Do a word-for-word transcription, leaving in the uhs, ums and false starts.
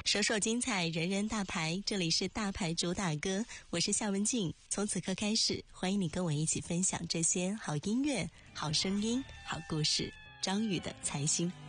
首首精彩，人人大牌，这里是大牌主打歌，我是夏文静。从此刻开始，欢迎你跟我一起分享这些好音乐、好声音、好故事。张宇的财星。